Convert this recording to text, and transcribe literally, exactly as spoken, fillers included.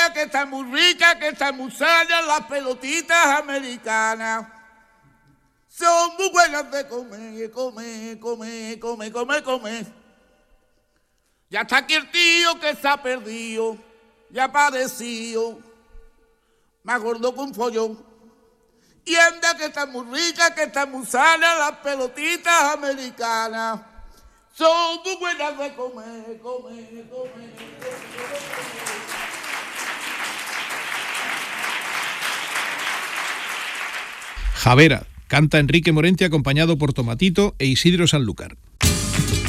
anda que está muy rica, que está muy sana, las pelotitas americanas. Son muy buenas de comer, comer, comer, comer, comer, comer. Ya está aquí el tío que se ha perdido, ya ha aparecido, más gordo que un follón. Y anda que está muy rica, que está muy sana, las pelotitas americanas. Son muy buenas de comer, comer, comer, comer, comer. Javera, canta Enrique Morente acompañado por Tomatito e Isidro Sanlúcar.